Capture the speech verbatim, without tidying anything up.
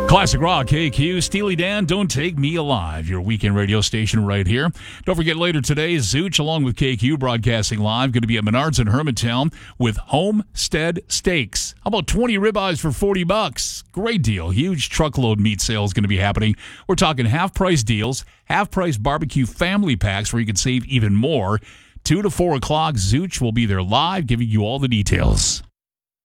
Classic Rock, K Q, Steely Dan, Don't Take Me Alive, your weekend radio station right here. Don't forget later today, Zooch, along with K Q, broadcasting live, going to be at Menards in Hermantown with Homestead Steaks. How about twenty ribeyes for forty bucks? Great deal. Huge truckload meat sales going to be happening. We're talking half-price deals, half-price barbecue family packs where you can save even more. two to four o'clock, Zooch will be there live, giving you all the details.